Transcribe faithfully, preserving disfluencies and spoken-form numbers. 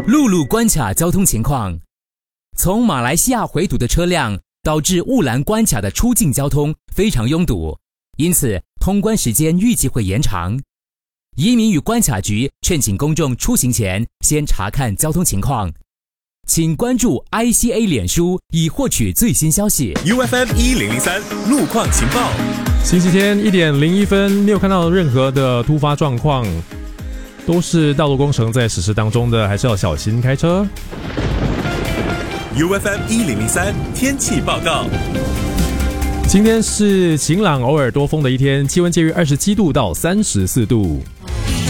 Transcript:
陆路关卡交通情况，从马来西亚回堵的车辆导致雾兰关卡的出境交通非常拥堵，因此通关时间预计会延长。移民与关卡局劝请公众出行前先查看交通情况，请关注 I C A 脸书以获取最新消息。 U F M 一零零三路况情报。 星期天一点零一分，没有看到任何的突发状况，都是道路工程在实施当中的，还是要小心开车。 U F M 一零零三天气报告。 今天是晴朗偶尔多风的一天，气温介于二十七度到三十四度。